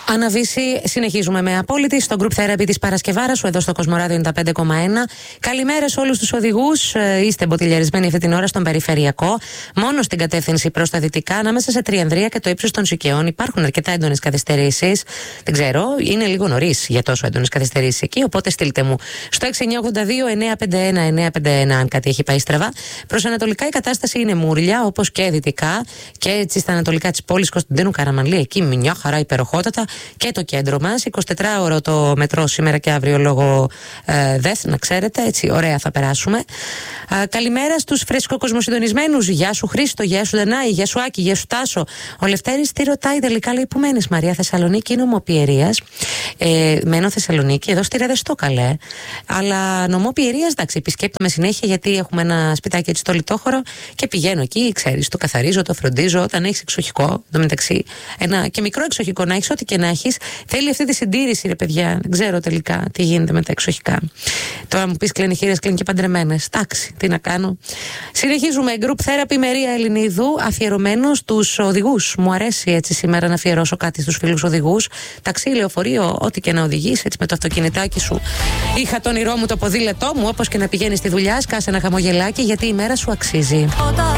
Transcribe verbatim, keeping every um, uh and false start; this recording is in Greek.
Αναβήσει, συνεχίζουμε με απόλυτη στο Group Therapy της Παρασκευάρας σου εδώ στο Κοσμοράδιο ενενήντα πέντε κόμμα ένα. Καλημέρα σε όλους τους οδηγούς. Είστε μποτιλιαρισμένοι αυτή την ώρα στον περιφερειακό. Μόνο στην κατεύθυνση προς τα δυτικά, ανάμεσα σε Τριανδρία και το ύψος των Σικαιών, υπάρχουν αρκετά έντονες καθυστερήσεις. Δεν ξέρω, είναι λίγο νωρίς για τόσο έντονες καθυστερήσεις εκεί. Οπότε στείλτε μου στο έξι εννιά ογδόντα δύο εννιά πέντε ένα εννιά πέντε ένα αν κάτι έχει πάει στραβά. Προς ανατολικά η κατάσταση είναι μούρλια, όπως και δυτικά. Και έτσι στα ανατολικά της πόλης Κωνσταντίνου Καραμανλή, εκεί μια χαρά υπεροχότατα. Και το κέντρο μας, εικοσιτετράωρο το μετρό σήμερα και αύριο λόγω ε, ΔΕΘ, να ξέρετε, έτσι ωραία θα περάσουμε. Ε, καλημέρα στους φρεσκοκοσμοσυντονισμένους. Γεια σου Χρήστο, γεια σου Δανάη, γεια σου Άκη, γεια σου Τάσο. Ο Λευτέρης τι ρωτάει τελικά, λέει, που μένεις Μαρία? Θεσσαλονίκη είναι νομοπιερίας. Ε, μένω Θεσσαλονίκη, εδώ στη Ρεδεστό καλέ. Αλλά νομοπιερίας, εντάξει, επισκέπτομαι συνέχεια γιατί έχουμε ένα σπιτάκι έτσι στο Λιτόχωρο και πηγαίνω εκεί, ξέρεις, το καθαρίζω, το φροντίζω. Όταν έχεις εξοχικό, το μεταξύ, ένα και μικρό εξοχικό να έχεις, ό,τι και να έχεις, θέλει αυτή τη συντήρηση, ρε παιδιά. Δεν ξέρω τελικά τι γίνεται με τα εξοχικά. Τώρα μου πεις κλείνει χείρες, κλείνει και παντρεμένες. Εντάξει, τι να κάνω. Συνεχίζουμε. Group Therapy Μερία Ελληνίδου, αφιερωμένο στους οδηγούς. Μου αρέσει έτσι σήμερα να αφιερώσω κάτι στους φίλους οδηγούς. Ταξί, λεωφορείο, ό,τι και να οδηγείς, έτσι με το αυτοκινητάκι σου. Είχα το όνειρό μου, το ποδήλατό μου, όπως και να πηγαίνεις στη δουλειά, σκάσε ένα χαμογελάκι, γιατί η μέρα σου αξίζει.